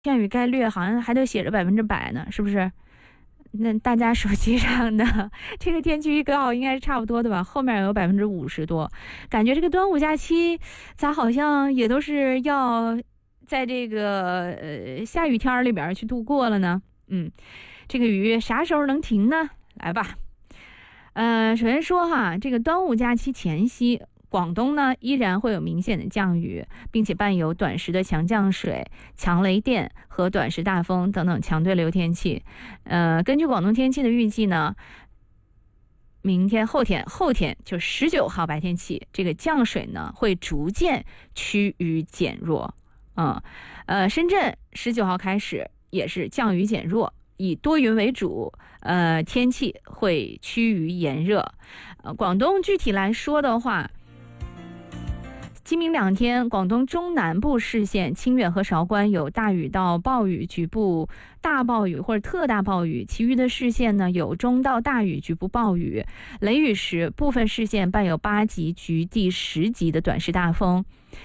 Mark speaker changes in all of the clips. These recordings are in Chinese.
Speaker 1: 降雨概率好像还都写着100%呢，是不是？那大家手机上的这个天气预告应该是差不多的吧？后面有50%多，感觉这个端午假期咋好像也都是要在这个下雨天里边去度过了呢？这个雨啥时候能停呢？来吧，首先说哈，这个端午假期前夕，广东呢依然会有明显的降雨，并且伴有短时的强降水、强雷电和短时大风等等强对流天气。根据广东天气的预计呢，明天、后天就19号白天起，这个降水呢会逐渐趋于减弱。深圳19号开始也是降雨减弱，以多云为主，天气会趋于炎热。广东具体来说的话，今明2天，广东中南部市县清远和韶关有大雨到暴雨，局部大暴雨或者特大暴雨，其余的市县呢有中到大雨，局部暴雨。雷雨时，部分市县伴有8级局第10级的短时大风。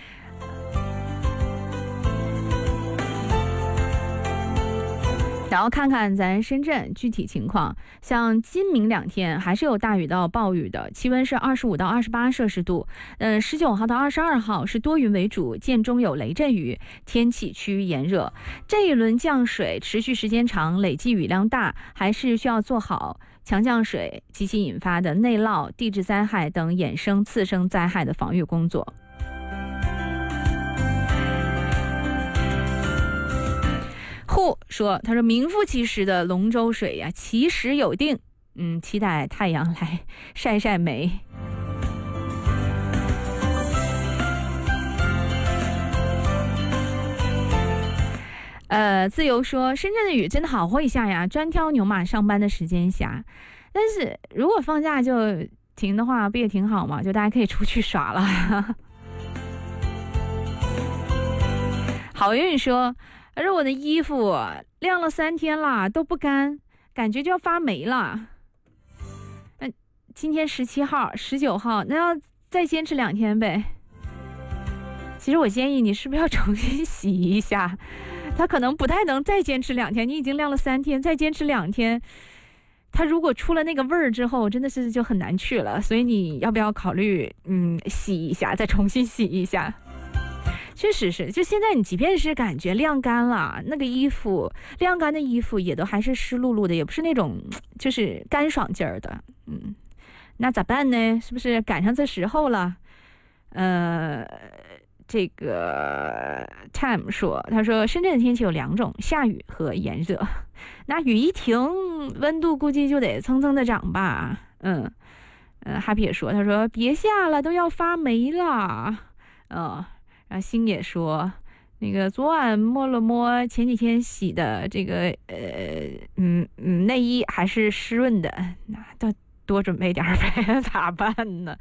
Speaker 1: 然后看看咱深圳具体情况，像今明2天还是有大雨到暴雨的，气温是25到28摄氏度。19号到22号是多云为主，间中有雷阵雨，天气趋于炎热。这一轮降水持续时间长，累计雨量大，还是需要做好强降水及其引发的内涝、地质灾害等衍生次生灾害的防御工作。说，他说名副其实的龙舟水呀，其时有定。期待太阳来晒晒美。自由说，深圳的雨真的好会下呀，专挑牛马上班的时间下。但是如果放假就停的话，不也挺好吗？就大家可以出去耍了。好运说，而我的衣服晾了3天了都不干，感觉就要发霉了。今天17号、19号，那要再坚持2天呗。其实我建议你是不是要重新洗一下，它可能不太能再坚持2天。你已经晾了3天，再坚持2天，它如果出了那个味儿之后，真的是就很难去了。所以你要不要考虑洗一下，再重新洗一下？确实是，就现在你即便是感觉晾干了，那个衣服晾干的衣服也都还是湿漉漉的，也不是那种就是干爽劲儿的。那咋办呢？是不是赶上这时候了？这个 Time 说，他说深圳的天气有2种，下雨和炎热。那雨一停，温度估计就得蹭蹭的涨吧。Happy 也说，他说别下了，都要发霉了。然后星也说，那个昨晚摸了摸前几天洗的这个内衣还是湿润的，那都多准备点呗，咋办呢？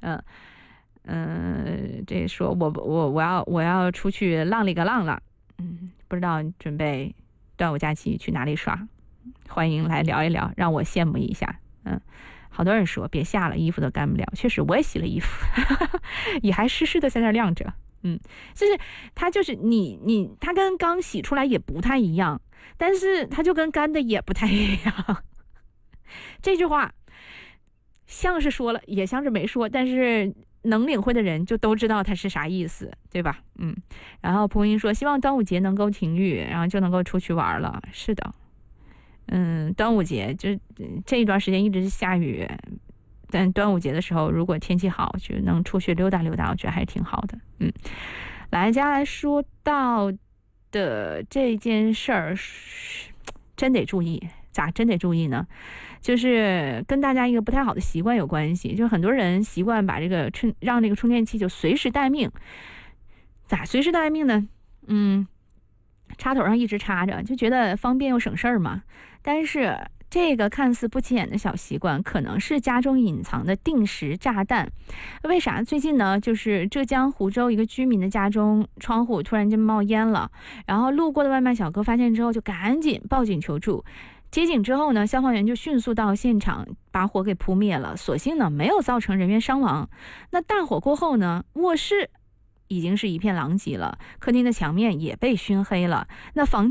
Speaker 1: 这说我要出去浪里个浪了。不知道你准备端午假期去哪里耍？欢迎来聊一聊，让我羡慕一下。好多人说别下了，衣服都干不了。确实，我也洗了衣服，也还湿湿的在那晾着。就是它就是它跟刚洗出来也不太一样，但是它就跟干的也不太一样。这句话像是说了，也像是没说，但是能领会的人就都知道它是啥意思，对吧？然后蒲英说，希望端午节能够停雨，然后就能够出去玩了。是的，端午节就这一段时间一直是下雨，但端午节的时候如果天气好，就能出去溜达溜达，我觉得还挺好的。来接下来说到的这件事儿真得注意，咋真得注意呢？就是跟大家一个不太好的习惯有关系，就是很多人习惯把让这个充电器就随时待命。咋随时待命呢？插头上一直插着，就觉得方便又省事儿嘛。但是这个看似不起眼的小习惯，可能是家中隐藏的定时炸弹。为啥？最近呢，就是浙江湖州一个居民的家中窗户突然间冒烟了，然后路过的外卖小哥发现之后，就赶紧报警求助。接警之后呢，消防员就迅速到现场把火给扑灭了，所幸呢没有造成人员伤亡。那大火过后呢，卧室已经是一片狼藉了，客厅的墙面也被熏黑了。那房